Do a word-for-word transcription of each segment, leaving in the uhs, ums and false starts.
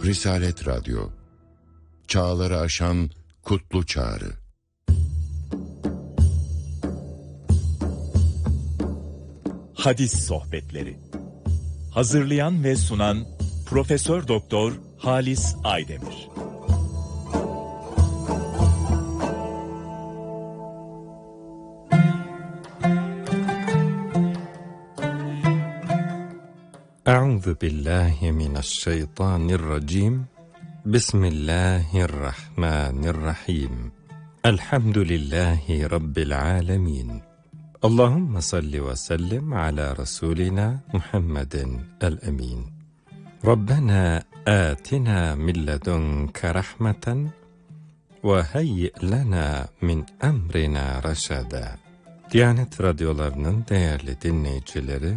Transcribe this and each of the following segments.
Risalet Radyo, çağları aşan kutlu çağrı. Hadis Sohbetleri. Hazırlayan ve sunan Profesör Doktor Halis Aydemir. Euzu billahi mineşşeytanirracim. Bismillahirrahmanirrahim. Elhamdülillahi rabbil alamin. Allahumme salli ve sellim ala rasulina Muhammedin el-emin. Rabbena atina min ledunke rahmeten ve heyyi lena min emrina reşada. Diyanet radyolarının değerli dinleyicileri,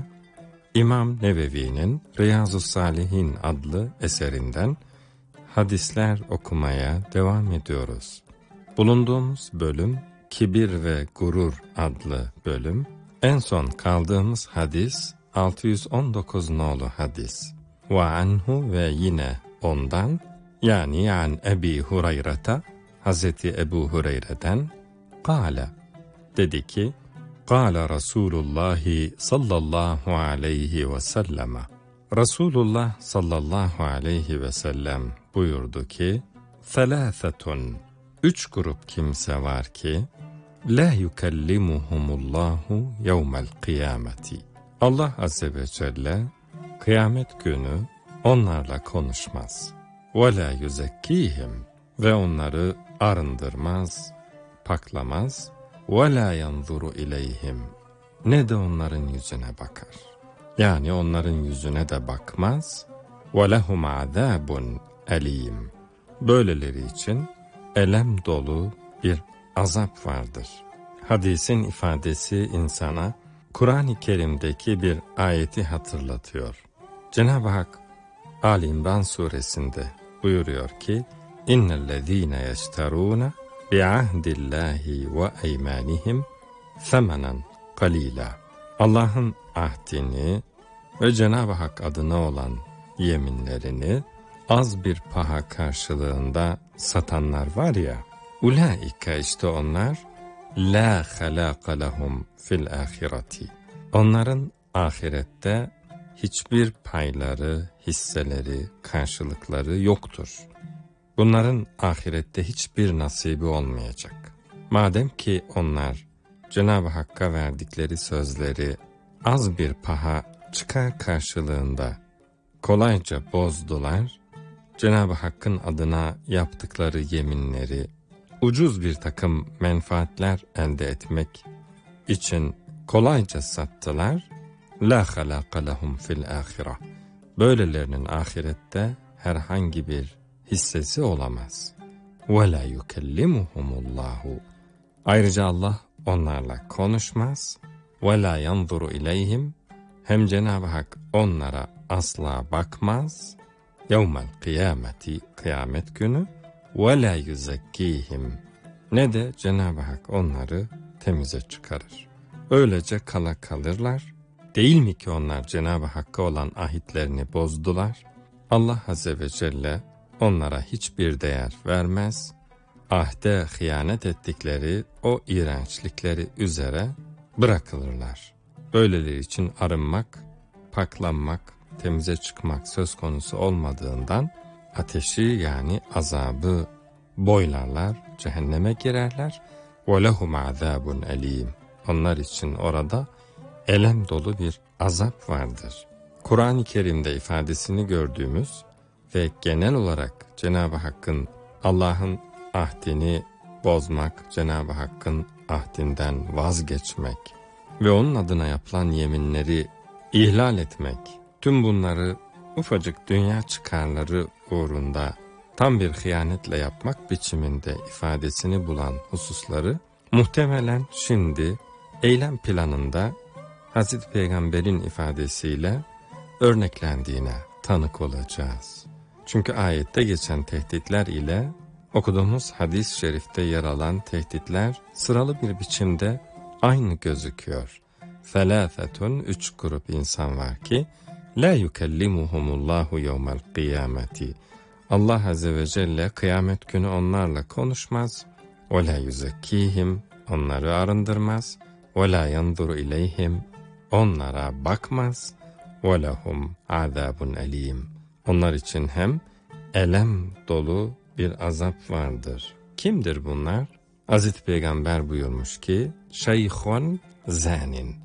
İmam Nevevi'nin Riyazu's-Salihin adlı eserinden hadisler okumaya devam ediyoruz. Bulunduğumuz bölüm Kibir ve Gurur adlı bölüm. En son kaldığımız hadis altı yüz on dokuz nolu hadis. Ve anhu ve yine ondan, yani an Ebi Hureyre'ta, Hazreti Ebu Hureyre'den, kâle, dedi ki, kâle Resulullah sallallahu aleyhi ve sellem. Resulullah sallallahu aleyhi ve sellem buyurdu ki, Thelâfetun, üç grup kimse var ki, la yukellimuhumullahu yevmel kıyameti. Allah azze ve celle kıyamet günü onlarla konuşmaz. Ve la yuzekkihim, ve onları arındırmaz, paklamaz. Ve la yanzuru ileyhim, ne de onların yüzüne bakar. Yani onların yüzüne de bakmaz. Ve lehum azabun elim, böyleleri için elem dolu bir azap vardır. Hadisin ifadesi insana Kur'an-ı Kerim'deki bir ayeti hatırlatıyor. Cenab-ı Hak Ali İmran suresinde buyuruyor ki, İnnellezîne yeşterûne bi'ahdillahi ve eymanihim themanen kalila. Allah'ın ahdini ve Cenab-ı Hak adına olan yeminlerini az bir paha karşılığında satanlar var ya, ulaika, işte onlar, la halaka lehum fil ahireti. Onların ahirette hiçbir payları, hisseleri, karşılıkları yoktur. Bunların ahirette hiçbir nasibi olmayacak. Madem ki onlar Cenab-ı Hakk'a verdikleri sözleri az bir paha çıkar karşılığında kolayca bozdular, Cenab-ı Hakk'ın adına yaptıkları yeminleri ucuz bir takım menfaatler elde etmek için kolayca sattılar, la halaka lehum fil ahire. Böylelerinin ahirette herhangi bir hissesi olamaz. Ve la yukellimuhumullahu. Ayrıca Allah onlarla konuşmaz. Ve la yanzuru ileyhim. Hem Cenab-ı Hak onlara asla bakmaz. Yevmel kıyameti, kıyamet günü. Ve la yuzekkihim. Ne de Cenab-ı Hak onları temize çıkarır. Öylece kala kalırlar. Değil mi ki onlar Cenab-ı Hakk'a olan ahitlerini bozdular? Allah Azze ve Celle onlara hiçbir değer vermez, ahde hıyanet ettikleri o iğrençlikleri üzere bırakılırlar. Böyleleri için arınmak, paklanmak, temize çıkmak söz konusu olmadığından ateşi, yani azabı boylarlar, cehenneme girerler. وَلَهُمْ عَذَابٌ اَل۪يمٌ. Onlar için orada elem dolu bir azap vardır. Kur'an-ı Kerim'de ifadesini gördüğümüz ve genel olarak Cenab-ı Hakk'ın, Allah'ın ahdini bozmak, Cenab-ı Hakk'ın ahdinden vazgeçmek ve onun adına yapılan yeminleri ihlal etmek, tüm bunları ufacık dünya çıkarları uğrunda tam bir hıyanetle yapmak biçiminde ifadesini bulan hususları muhtemelen şimdi eylem planında Hazreti Peygamber'in ifadesiyle örneklendiğine tanık olacağız. Çünkü ayette geçen tehditler ile okuduğumuz hadis-i şerifte yer alan tehditler sıralı bir biçimde aynı gözüküyor. Felâfetun, üç grup insan var ki, la yukellimuhumullahu yevmel kıyameti. Allah Azze ve Celle kıyamet günü onlarla konuşmaz. وَلَا يُزَكِّيهِمْ Onları arındırmaz. وَلَا يَنْظُرُ اِلَيْهِمْ Onlara bakmaz. وَلَهُمْ عَذَابٌ اَلِيمٌ Onlar için hem elem dolu bir azap vardır. Kimdir bunlar? Hazreti Peygamber buyurmuş ki, şeyhun zanin,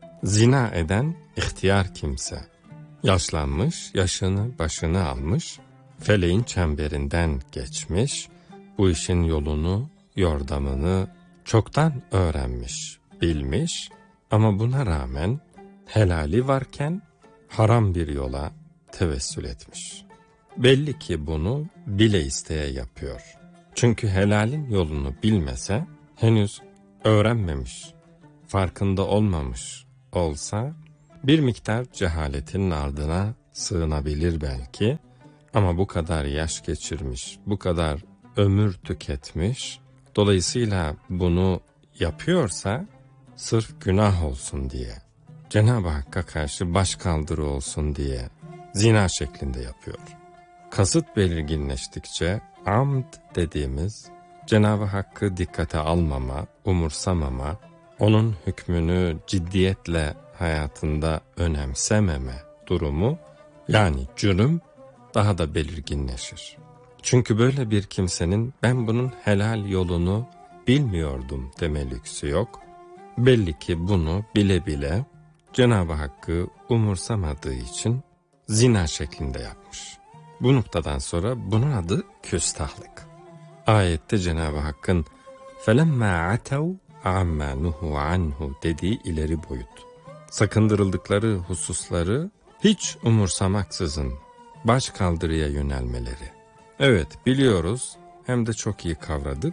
zina eden ihtiyar kimse. Yaşlanmış, yaşını başını almış, feleğin çemberinden geçmiş, bu işin yolunu, yordamını çoktan öğrenmiş, bilmiş ama buna rağmen helali varken haram bir yola tevessül etmiş. Belli ki bunu bile isteye yapıyor. Çünkü helalin yolunu bilmese, henüz öğrenmemiş, farkında olmamış olsa, bir miktar cehaletin ardına sığınabilir belki. Ama bu kadar yaş geçirmiş, bu kadar ömür tüketmiş, dolayısıyla bunu yapıyorsa, sırf günah olsun diye, Cenab-ı Hakk'a karşı başkaldırı olsun diye zina şeklinde yapıyor. Kasıt belirginleştikçe amd dediğimiz Cenab-ı Hakk'ı dikkate almama, umursamama, onun hükmünü ciddiyetle hayatında önemsememe durumu, yani cürüm daha da belirginleşir. Çünkü böyle bir kimsenin ben bunun helal yolunu bilmiyordum deme lüksü yok. Belli ki bunu bile bile Cenab-ı Hakk'ı umursamadığı için zina şeklinde yapmış. Bu noktadan sonra bunun adı küstahlık. Ayette Cenab-ı Hakk'ın فَلَمَّا عَتَوْا عَمَّا نُهُوا عَنْهُ dediği ileri boyut. Sakındırıldıkları hususları hiç umursamaksızın başkaldırıya yönelmeleri. Evet, biliyoruz, hem de çok iyi kavradık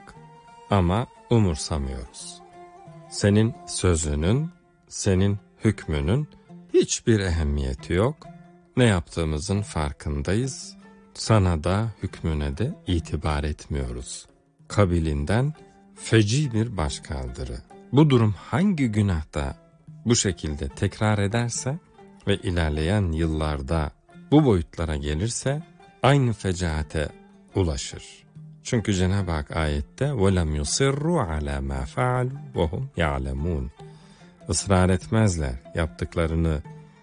ama umursamıyoruz. Senin sözünün, senin hükmünün hiçbir ehemmiyeti yok. Ne yaptığımızın farkındayız. Sana da hükmüne de itibar etmiyoruz. Kabilinden feci bir başkaldırı. Bu durum hangi günahta bu şekilde tekrar ederse ve ilerleyen yıllarda bu boyutlara gelirse aynı fecaate ulaşır. Çünkü Cenab-ı Hak ayette وَلَمْ يُصِرُّوا عَلَى مَا فَعَلُوا وَهُمْ يَعْلَمُونَ Israr etmezler, yaptıklarını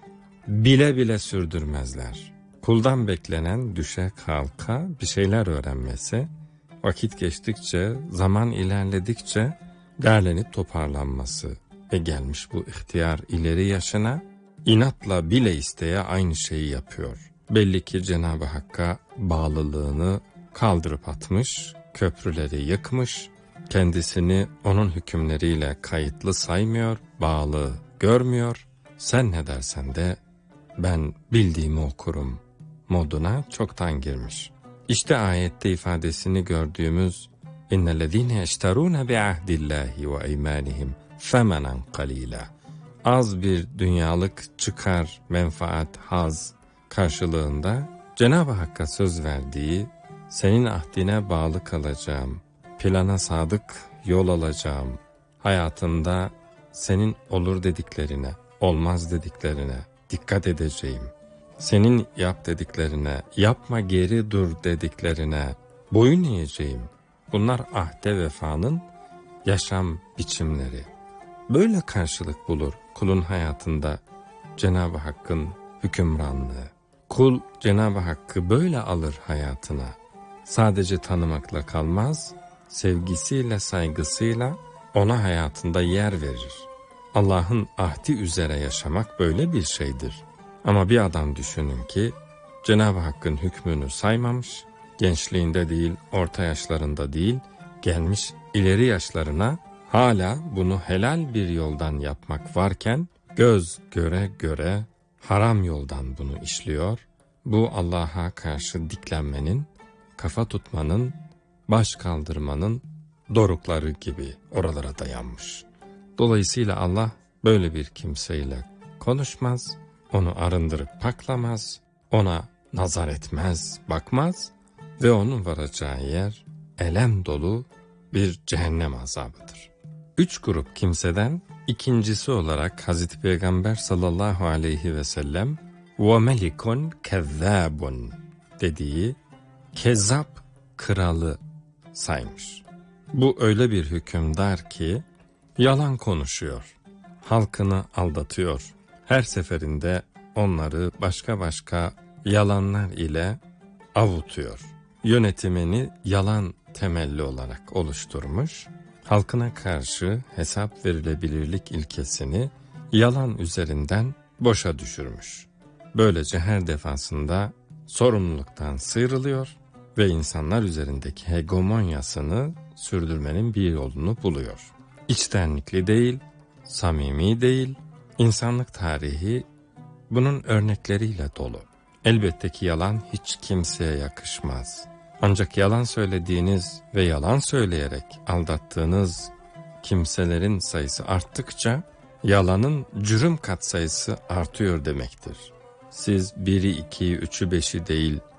bile bile sürdürmezler. Kuldan beklenen düşe kalka bir şeyler öğrenmesi, vakit geçtikçe, zaman ilerledikçe derlenip toparlanması ve gelmiş bu ihtiyar ileri yaşına inatla bile isteye aynı şeyi yapıyor. Belli ki Cenab-ı Hakk'a bağlılığını kaldırıp atmış, köprüleri yıkmış, kendisini onun hükümleriyle kayıtlı saymıyor, bağlı görmüyor. Sen ne dersen de ben bildiğimi okurum moduna çoktan girmiş. İşte ayette ifadesini gördüğümüz innellezîne yeşterûne bi'ahdillâhi ve eymânihim femenen qalîlâ. Az bir dünyalık çıkar, menfaat, haz karşılığında Cenab-ı Hakk'a söz verdiği senin ahdine bağlı kalacağım, plana sadık yol alacağım, hayatında senin olur dediklerine, olmaz dediklerine dikkat edeceğim, senin yap dediklerine, yapma geri dur dediklerine boyun eğeceğim. Bunlar ahde vefanın yaşam biçimleri. Böyle karşılık bulur kulun hayatında Cenab-ı Hakk'ın hükümranlığı. Kul Cenab-ı Hakk'ı böyle alır hayatına. Sadece tanımakla kalmaz, sevgisiyle, saygısıyla ona hayatında yer verir. Allah'ın ahdi üzere yaşamak böyle bir şeydir. Ama bir adam düşünün ki Cenab-ı Hakk'ın hükmünü saymamış, gençliğinde değil, orta yaşlarında değil, gelmiş ileri yaşlarına hala bunu helal bir yoldan yapmak varken göz göre göre haram yoldan bunu işliyor. Bu Allah'a karşı diklenmenin, kafa tutmanın, baş kaldırmanın dorukları gibi oralara dayanmış. Dolayısıyla Allah böyle bir kimseyle konuşmaz, onu arındırıp paklamaz, ona nazar etmez, bakmaz ve onun varacağı yer elem dolu bir cehennem azabıdır. Üç grup kimseden ikincisi olarak Hazreti Peygamber sallallahu aleyhi ve sellem وَمَلِكٌ كَذَّابٌ dediği kezzap kralı saymış. Bu öyle bir hükümdar ki yalan konuşuyor, halkını aldatıyor. Her seferinde onları başka başka yalanlar ile avutuyor. Yönetimini yalan temelli olarak oluşturmuş, halkına karşı hesap verilebilirlik ilkesini yalan üzerinden boşa düşürmüş. Böylece her defasında sorumluluktan sıyrılıyor ve insanlar üzerindeki hegemonyasını sürdürmenin bir yolunu buluyor. İçtenlikli değil, samimi değil, insanlık tarihi bunun örnekleriyle dolu. Elbette ki yalan hiç kimseye yakışmaz. Ancak yalan söylediğiniz ve yalan söyleyerek aldattığınız kimselerin sayısı arttıkça yalanın cürüm katsayısı artıyor demektir. Siz biri, ikiyi, üçü, beşi değil,